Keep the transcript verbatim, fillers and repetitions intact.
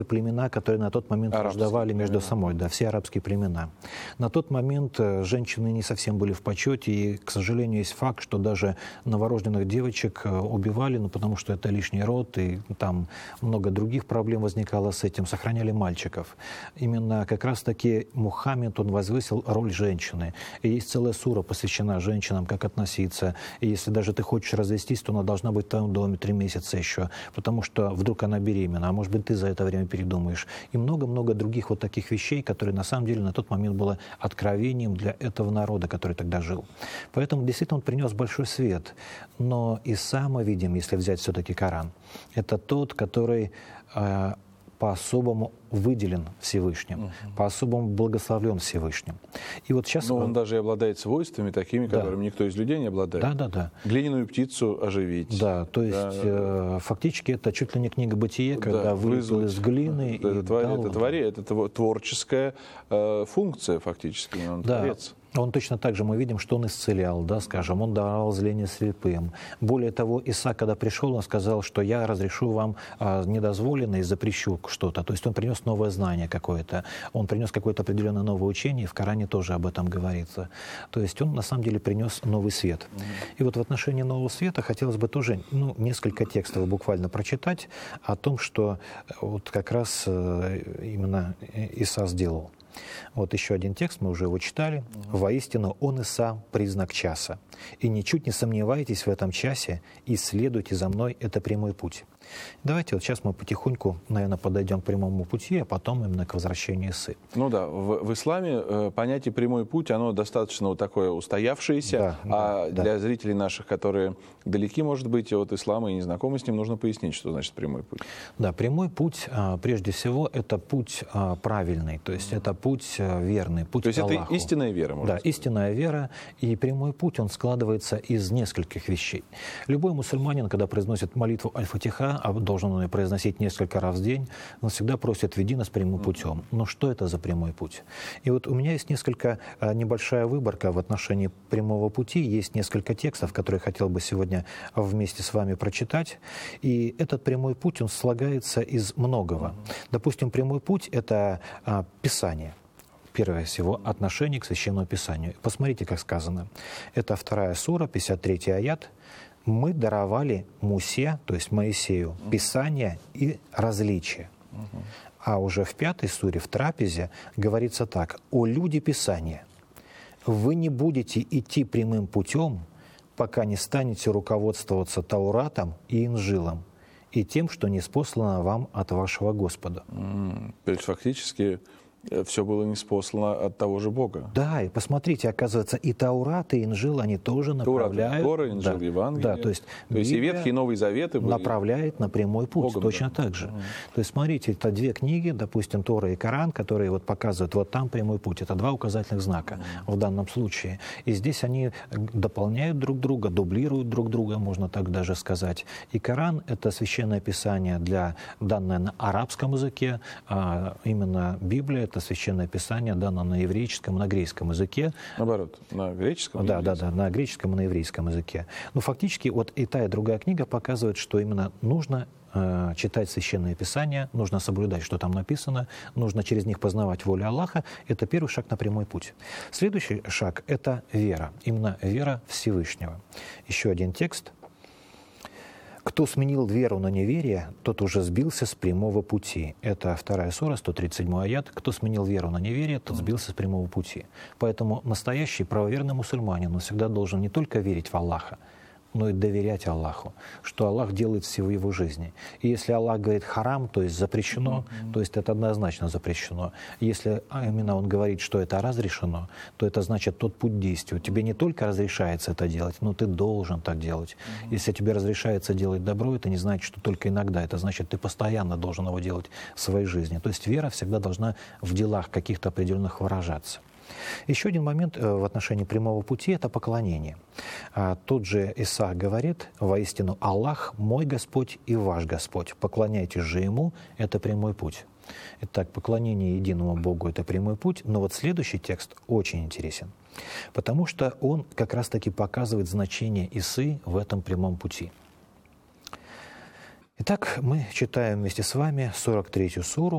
племена, которые на тот момент враждовали между племена. собой, да, все арабские племена. На тот момент э, женщины не совсем были в почете, и, к сожалению, есть факт, что даже новорожденных девочек э, убивали, ну, потому что это лишний род, и там много других проблем возникало с этим, сохраняли мальчиков. Именно как раз-таки Мухаммед, он возвысил роль женщины. И есть целая сура, посвящена женщинам, как относиться. И если даже ты хочешь развестись, то она должна быть в твоем доме три месяца еще, потому что вдруг она беременна, а может быть, ты за это время передумаешь. И много-много других вот таких вещей, которые на самом деле на тот момент было откровением для этого народа, который тогда жил. Поэтому действительно он принес большой свет. Но Иса, мы видим, если взять все-таки Коран, это тот, который э, по-особому выделен Всевышним, угу. по-особому благословлен Всевышним. И вот сейчас... Но он даже и обладает свойствами такими, да. которыми никто из людей не обладает. Да, да, да. Глиняную птицу оживить. Да, то есть да, э, фактически это чуть ли не книга Бытие, когда да, вылезла из глины. Это, и твори, дал... это, твори, это творческая э, функция фактически, он да. творец. Он точно так же, мы видим, что он исцелял, да, скажем, он давал зрение слепым. Более того, Иса, когда пришел, он сказал, что я разрешу вам а, недозволенное и запрещу что-то. То есть он принес новое знание какое-то, он принес какое-то определенное новое учение, и в Коране тоже об этом говорится. То есть он на самом деле принес новый свет. Mm-hmm. И вот в отношении нового света хотелось бы тоже ну, несколько текстов буквально прочитать о том, что вот как раз именно Иса сделал. Вот еще один текст, мы уже его читали. «Воистину, он Иса – признак часа. И ничуть не сомневайтесь в этом часе, и следуйте за мной, это прямой путь». Давайте вот сейчас мы потихоньку, наверное, подойдем к прямому пути, а потом именно к возвращению Исы. Ну да, в, в исламе э, понятие «прямой путь», оно достаточно вот такое устоявшееся, да, а да, для да. зрителей наших, которые далеки, может быть, от ислама и не знакомы с ним, нужно пояснить, что значит прямой путь. Да, прямой путь, прежде всего, это путь правильный, то есть это путь верный, путь к Аллаху. То есть это истинная вера, можно Да, сказать. истинная вера, и прямой путь, он складывается из нескольких вещей. Любой мусульманин, когда произносит молитву Аль-Фатиха, а должен он ее произносить несколько раз в день, он всегда просит «веди нас прямым путем». Но что это за прямой путь? И вот у меня есть несколько, небольшая выборка в отношении прямого пути, есть несколько текстов, которые я хотел бы сегодня вместе с вами прочитать. И этот прямой путь, он слагается из многого. Допустим, прямой путь — это а, Писание. Первое всего, отношение к Священному Писанию. Посмотрите, как сказано. Это вторая сура, пятьдесят третий аят. «Мы даровали Мусе, то есть Моисею, Писание и различия». А уже в пятой суре, в трапезе, говорится так. «О люди Писания, вы не будете идти прямым путем, пока не станете руководствоваться Тауратом и Инжилом, и тем, что ниспослано вам от вашего Господа». Mm, то есть фактически все было ниспослано от того же Бога. Да, и посмотрите, оказывается, и Таурат, и Инжил, они тоже направляют... Тора, Инжил, да, Евангелие. Да, то есть, то есть и Ветхий, и Новый Заветы были... направляет на прямой путь, Богом, точно да. так же. Mm. То есть, смотрите, это две книги, допустим, Тора и Коран, которые вот показывают, вот там прямой путь. Это два указательных знака mm. в данном случае. И здесь они дополняют друг друга, дублируют друг друга, можно так даже сказать. И Коран — это священное писание, для, данное на арабском языке, а именно Библия — это священное писание, дано на еврейском, на греческом языке. Наоборот, на греческом? Да, да, да, на греческом и на еврейском языке. Но фактически вот и та, и другая книга показывают, что именно нужно э, читать Священное Писание, нужно соблюдать, что там написано, нужно через них познавать волю Аллаха. Это первый шаг на прямой путь. Следующий шаг — это вера, именно вера Всевышнего. Еще один текст. «Кто сменил веру на неверие, тот уже сбился с прямого пути». Это вторая сура, сто тридцать седьмой аят. «Кто сменил веру на неверие, тот сбился с прямого пути». Поэтому настоящий правоверный мусульманин, он всегда должен не только верить в Аллаха, но и доверять Аллаху, что Аллах делает всего в его жизни. И если Аллах говорит харам, то есть запрещено, mm-hmm. то есть это однозначно запрещено. Если именно Он говорит, что это разрешено, то это значит тот путь действия. Тебе не только разрешается это делать, но ты должен так делать. Mm-hmm. Если тебе разрешается делать добро, это не значит, что только иногда. Это значит, ты постоянно должен его делать в своей жизни. То есть вера всегда должна в делах каких-то определенных выражаться. Еще один момент в отношении прямого пути — это поклонение. Тот же Иса говорит: «Воистину Аллах мой Господь и ваш Господь, поклоняйтесь же Ему, это прямой путь». Итак, поклонение единому Богу — это прямой путь, но вот следующий текст очень интересен, потому что он как раз-таки показывает значение Исы в этом прямом пути. Итак, мы читаем вместе с вами сорок третью суру,